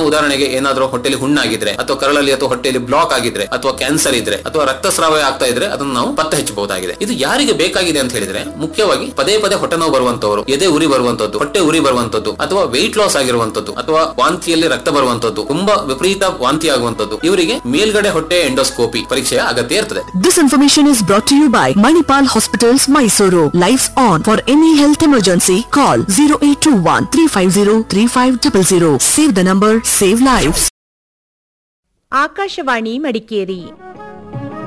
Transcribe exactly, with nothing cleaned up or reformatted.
ಉದಾಹರಣೆಗೆ ಏನಾದ್ರೂ ಹೊಟ್ಟೆಲಿ ಹುಣ್ಣಾಗಿದ್ರೆ ಅಥವಾ ಕರಳಲ್ಲಿ ಅಥವಾ ಹೊಟ್ಟೆಯಲ್ಲಿ ಬ್ಲಾಕ್ ಆಗಿದ್ರೆ ಅಥವಾ ಕ್ಯಾನ್ಸರ್ ಇದ್ರೆ ಅಥವಾ ರಕ್ತಸ್ರಾವ ಆಗ್ತಾ ಇದ್ರೆ ಅದನ್ನು ನಾವು ಪತ್ತೆ ಹಚ್ಚಬಹುದಾಗಿದೆ. ಇದು ಯಾರಿಗೆ ಬೇಕಾಗಿದೆ ಅಂತ ಹೇಳಿದ್ರೆ ಮುಖ್ಯವಾಗಿ ಪದೇ ಪದೇ ಹೊಟ್ಟೆ ನೋವು ಬರುವಂತವರು, ಎದೆ ಉರಿ ಬರುವಂತದ್ದು, ಹೊಟ್ಟೆ ಉರಿ ಬರುವಂತದ್ದು ಅಥವಾ ವೆಯ್ಟ್ ಲಾಸ್ ಆಗಿರುವಂತದ್ದು ಅಥವಾ ವಾಂತಿಯಲ್ಲಿ ರಕ್ತ ಬರುವಂತದ್ದು, ತುಂಬಾ ವಿಪರೀತ ವಾಂತಿ ಆಗುವಂತದ್ದು, ಇವರಿಗೆ ಮೇಲ್ಗಡೆ ಹೊಟ್ಟೆ ಎಂಡೋಸ್ಕೋಪಿ ಪರೀಕ್ಷೆಯ ಅಗತ್ಯ ಇರ್ತದೆ. This information is brought to you by Manipal Hospitals, Mysuru. Lights on. For any health emergency, call zero eight two one three five zero three five zero zero. Save the number, save lives. Akashvani Madikeri